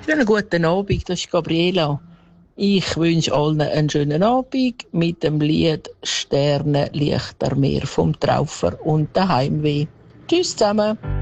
Ja, einen guten Abend, das ist Gabriela. Ich wünsche allen einen schönen Abend mit dem Lied «Sterne, Lichter, Meer» vom Traufer und der Heimweh. Tschüss zusammen.